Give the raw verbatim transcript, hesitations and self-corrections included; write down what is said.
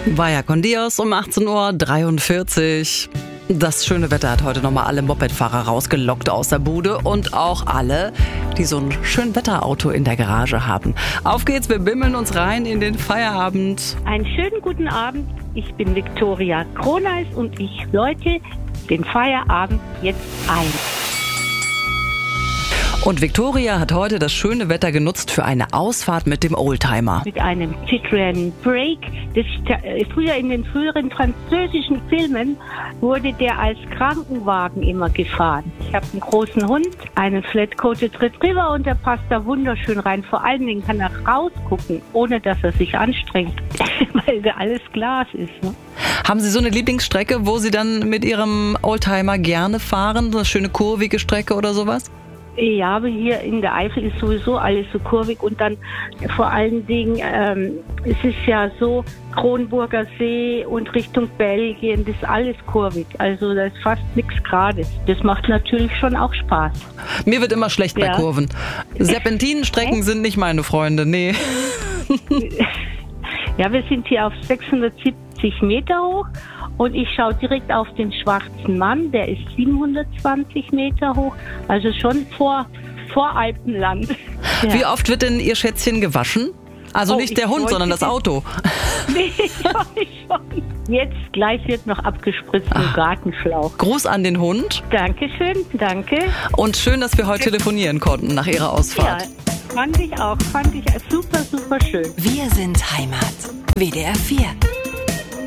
Vaya con Dios um achtzehn Uhr dreiundvierzig. Das schöne Wetter hat heute nochmal alle Mopedfahrer rausgelockt aus der Bude und auch alle, die so ein schön Wetterauto in der Garage haben. Auf geht's, wir bimmeln uns rein in den Feierabend. Einen schönen guten Abend. Ich bin Viktoria Kroneis und ich läute den Feierabend jetzt ein. Und Viktoria hat heute das schöne Wetter genutzt für eine Ausfahrt mit dem Oldtimer. Mit einem Citroën Break. Das früher in den früheren französischen Filmen wurde der als Krankenwagen immer gefahren. Ich habe einen großen Hund, einen Flat-Coated Retriever und der passt da wunderschön rein. Vor allen Dingen kann er rausgucken, ohne dass er sich anstrengt, weil da alles Glas ist. Ne? Haben Sie so eine Lieblingsstrecke, wo Sie dann mit Ihrem Oldtimer gerne fahren? So eine schöne kurvige Strecke oder sowas? Ja, aber hier in der Eifel ist sowieso alles so kurvig und dann vor allen Dingen, ähm, es ist ja so, Kronburger See und Richtung Belgien, das ist alles kurvig. Also da ist fast nichts Gerades. Das macht natürlich schon auch Spaß. Mir wird immer schlecht ja. bei Kurven. Serpentinenstrecken sind nicht meine Freunde, nee. Ja, wir sind hier auf sechshundertsiebzig Meter hoch und ich schaue direkt auf den Schwarzen Mann, der ist siebenhundertzwanzig Meter hoch, also schon vor, vor Alpenland. Ja. Wie oft wird denn Ihr Schätzchen gewaschen? Also oh, nicht der Hund, sondern das Auto. Nee, schon, schon. Jetzt gleich wird noch abgespritzt im Gartenschlauch. Gruß an den Hund. Dankeschön, danke. Und schön, dass wir heute telefonieren konnten nach Ihrer Ausfahrt. Ja, fand ich auch, fand ich super, super schön. Wir sind Heimat. W D R vier.